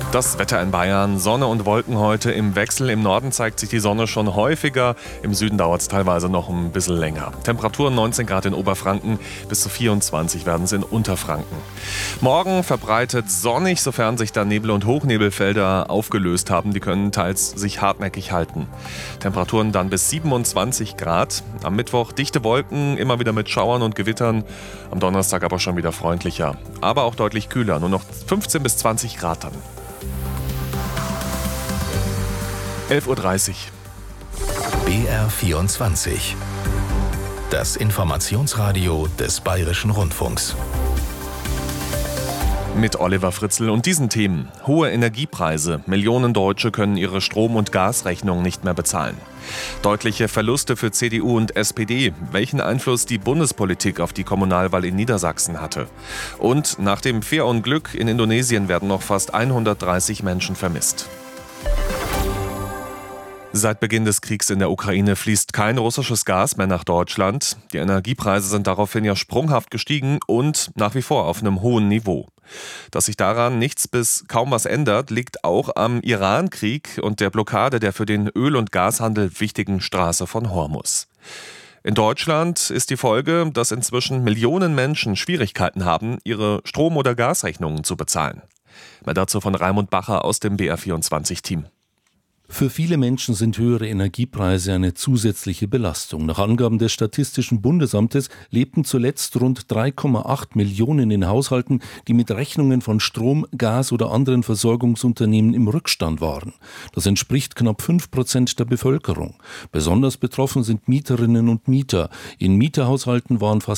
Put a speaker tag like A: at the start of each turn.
A: Das Wetter in Bayern, Sonne und Wolken heute im Wechsel. Im Norden zeigt sich die Sonne schon häufiger, im Süden dauert es teilweise noch ein bisschen länger. Temperaturen 19 Grad in Oberfranken, bis zu 24 werden es in Unterfranken. Morgen verbreitet sonnig, sofern sich dann Nebel- und Hochnebelfelder aufgelöst haben. Die können teils sich hartnäckig halten. Temperaturen dann bis 27 Grad. Am Mittwoch dichte Wolken, immer wieder mit Schauern und Gewittern. Am Donnerstag aber schon wieder freundlicher, aber auch deutlich kühler, nur noch 15 bis 20 Grad dann. 11.30 Uhr.
B: BR24. Das Informationsradio des Bayerischen Rundfunks.
A: Mit Oliver Fritzl und diesen Themen. Hohe Energiepreise. Millionen Deutsche können ihre Strom- und Gasrechnung nicht mehr bezahlen. Deutliche Verluste für CDU und SPD. Welchen Einfluss die Bundespolitik auf die Kommunalwahl in Niedersachsen hatte. Und nach dem Fährunglück in Indonesien werden noch fast 130 Menschen vermisst. Seit Beginn des Kriegs in der Ukraine fließt kein russisches Gas mehr nach Deutschland. Die Energiepreise sind daraufhin ja sprunghaft gestiegen und nach wie vor auf einem hohen Niveau. Dass sich daran nichts bis kaum was ändert, liegt auch am Iran-Krieg und der Blockade der für den Öl- und Gashandel wichtigen Straße von Hormuz. In Deutschland ist die Folge, dass inzwischen Millionen Menschen Schwierigkeiten haben, ihre Strom- oder Gasrechnungen zu bezahlen. Mehr dazu von Raimund Bacher aus dem BR24-Team.
C: Für viele Menschen sind höhere Energiepreise eine zusätzliche Belastung. Nach Angaben des Statistischen Bundesamtes lebten zuletzt rund 3,8 Millionen in Haushalten, die mit Rechnungen von Strom, Gas oder anderen Versorgungsunternehmen im Rückstand waren. Das entspricht knapp 5% der Bevölkerung. Besonders betroffen sind Mieterinnen und Mieter. In Mieterhaushalten waren fast